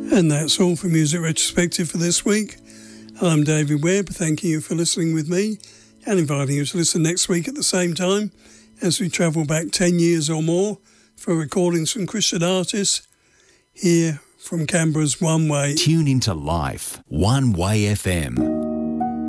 And that's all for Music Retrospective for this week. I'm David Webb, thanking you for listening with me and inviting you to listen next week at the same time as we travel back 10 years or more for recordings from Christian artists here from Canberra's One Way. Tune into Life, One Way FM.